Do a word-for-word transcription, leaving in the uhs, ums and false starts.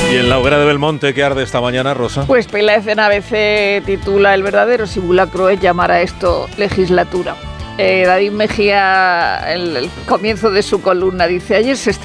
Y en la hoguera de Belmonte, ¿qué arde esta mañana, Rosa? Pues Peláez en A B C titula: el verdadero simulacro es llamar a esto legislatura. Eh, David Mejía, el, el comienzo de su columna, dice: ayer se